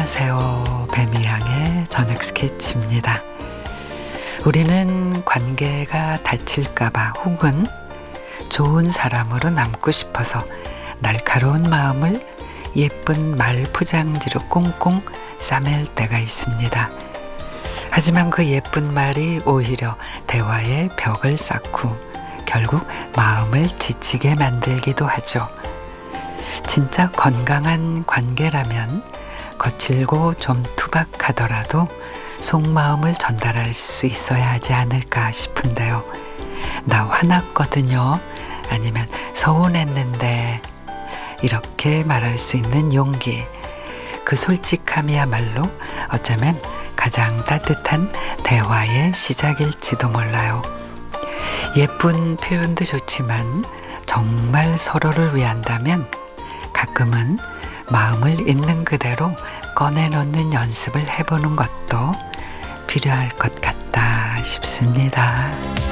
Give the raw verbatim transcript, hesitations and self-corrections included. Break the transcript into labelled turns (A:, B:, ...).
A: 안녕하세요. 뱀이양의 저녁 스케치입니다. 우리는 관계가 다칠까봐 혹은 좋은 사람으로 남고 싶어서 날카로운 마음을 예쁜 말 포장지로 꽁꽁 싸맬 때가 있습니다. 하지만 그 예쁜 말이 오히려 대화의 벽을 쌓고 결국 마음을 지치게 만들기도 하죠. 진짜 건강한 관계라면 거칠고 좀 투박하더라도 속마음을 전달할 수 있어야 하지 않을까 싶은데요. 나 화났거든요. 아니면 서운했는데 이렇게 말할 수 있는 용기, 그 솔직함이야말로 어쩌면 가장 따뜻한 대화의 시작일지도 몰라요. 예쁜 표현도 좋지만 정말 서로를 위한다면 가끔은 마음을 있는 그대로 꺼내놓는 연습을 해보는 것도 필요할 것 같다 싶습니다.